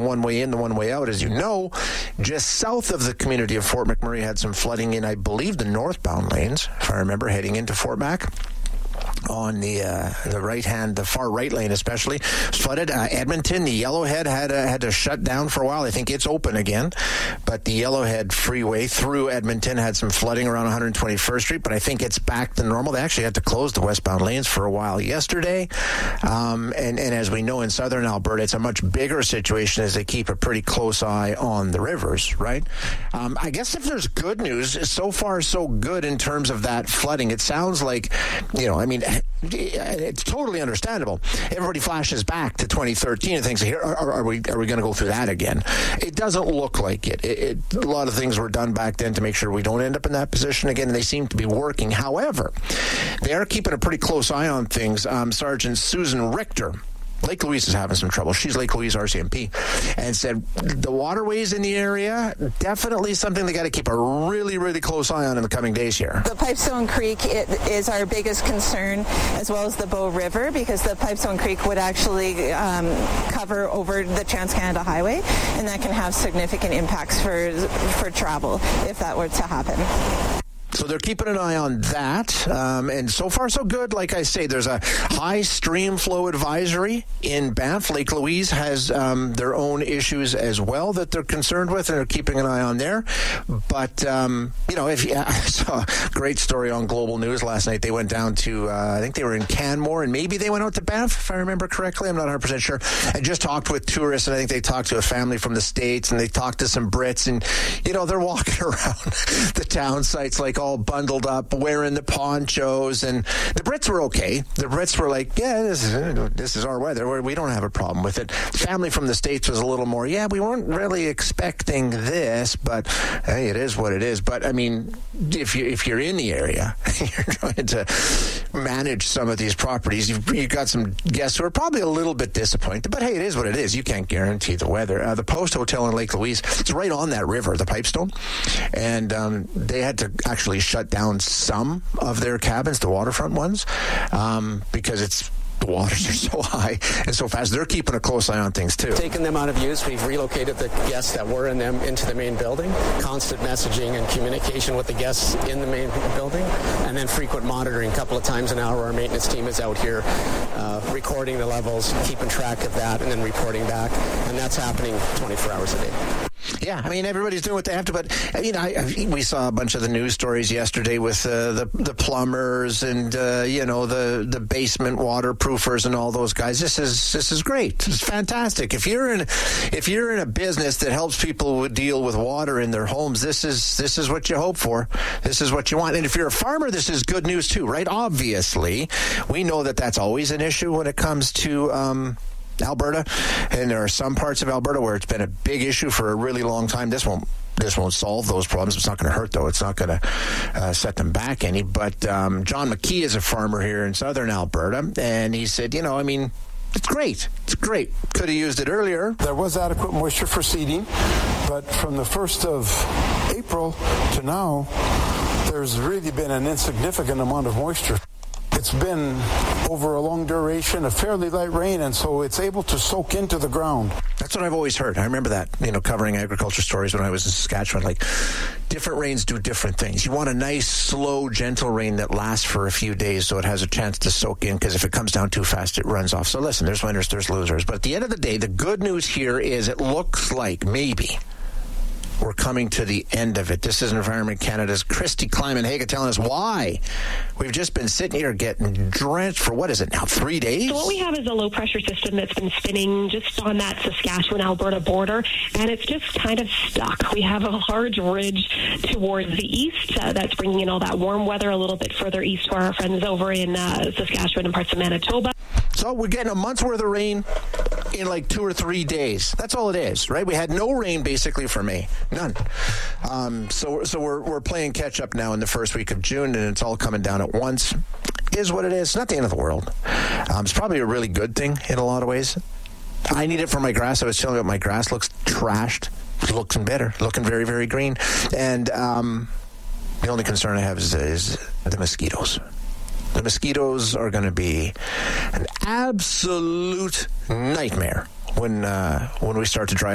one way in, the one way out. As you know, just south of the community of Fort McMurray had some flooding in, I believe, the northbound lanes, if I remember, heading into Fort Mac. On the right hand, the far right lane especially, was flooded. Edmonton, the Yellowhead had to shut down for a while. I think it's open again, but the Yellowhead freeway through Edmonton had some flooding around 121st Street, but I think it's back to normal. They actually had to close the westbound lanes for a while yesterday, and as we know in southern Alberta, it's a much bigger situation as they keep a pretty close eye on the rivers, right? I guess if there's good news, so far so good in terms of that flooding. It sounds like, I mean, it's totally understandable. Everybody flashes back to 2013 and thinks, "Here, are we going to go through that again?" It doesn't look like it. A lot of things were done back then to make sure we don't end up in that position again, and they seem to be working. However, they are keeping a pretty close eye on things. Sergeant Susan Richter, Lake Louise is having some trouble. She's Lake Louise RCMP, and said the waterways in the area, definitely something they got to keep a really, really close eye on in the coming days here. The Pipestone Creek is our biggest concern, as well as the Bow River, because the Pipestone Creek would actually cover over the Trans-Canada Highway, and that can have significant impacts for travel if that were to happen. So they're keeping an eye on that, and so far so good. Like I say, there's a high stream flow advisory in Banff. Lake Louise has their own issues as well that they're concerned with, and they're keeping an eye on there. But, I saw a great story on Global News last night. They went down to, I think they were in Canmore, and maybe they went out to Banff, if I remember correctly. I'm not 100% sure. And just talked with tourists, and I think they talked to a family from the States, and they talked to some Brits, and, they're walking around the town sites like all bundled up, wearing the ponchos, and the Brits were okay. The Brits were like, yeah, this is our weather. We don't have a problem with it. Family from the States was a little more, yeah, we weren't really expecting this, but hey, it is what it is. But I mean, if you're in the area, you're trying to manage some of these properties, you've got some guests who are probably a little bit disappointed, but hey, it is what it is. You can't guarantee the weather. The Post Hotel in Lake Louise, it's right on that river, the Pipestone, and they had to actually shut down some of their cabins, the waterfront ones, because the waters are so high and so fast. They're keeping a close eye on things too. Taking them out of use, we've relocated the guests that were in them into the main building. Constant messaging and communication with the guests in the main building, and then frequent monitoring. A couple of times an hour, our maintenance team is out here recording the levels, keeping track of that, and then reporting back. And that's happening 24 hours a day. Yeah, I mean, everybody's doing what they have to, but we saw a bunch of the news stories yesterday with the plumbers and the basement waterproofers and all those guys. This is great. It's fantastic. If you're in a business that helps people deal with water in their homes, this is what you hope for. This is what you want. And if you're a farmer, this is good news too, right? Obviously, we know that that's always an issue when it comes to Alberta, and there are some parts of Alberta where it's been a big issue for a really long time. This won't solve those problems. It's not going to hurt, though. It's not going to set them back any. But John McKee is a farmer here in southern Alberta, and he said, it's great. It's great. Could have used it earlier. There was adequate moisture for seeding, but from the 1st of April to now, there's really been an insignificant amount of moisture. It's been, over a long duration, a fairly light rain, and so it's able to soak into the ground. That's what I've always heard. I remember that, covering agriculture stories when I was in Saskatchewan. Like, different rains do different things. You want a nice, slow, gentle rain that lasts for a few days so it has a chance to soak in, because if it comes down too fast, it runs off. So listen, there's winners, there's losers. But at the end of the day, the good news here is it looks like maybe we're coming to the end of it. This is Environment Canada's Christy Kleiman-Haga telling us why we've just been sitting here getting drenched for, what is it now, 3 days? So what we have is a low-pressure system that's been spinning just on that Saskatchewan-Alberta border, and it's just kind of stuck. We have a large ridge towards the east that's bringing in all that warm weather a little bit further east for our friends over in Saskatchewan and parts of Manitoba. So we're getting a month's worth of rain in like 2 or 3 days. That's all it is, right? We had no rain basically for May. None. So we're playing catch up now in the first week of June, and it's all coming down at once. Is what it is. It's not the end of the world. It's probably a really good thing in a lot of ways. I need it for my grass. I was telling you about my grass looks trashed. It looks better. Looking very, very green. And the only concern I have is the mosquitoes. The mosquitoes are going to be an absolute nightmare when we start to dry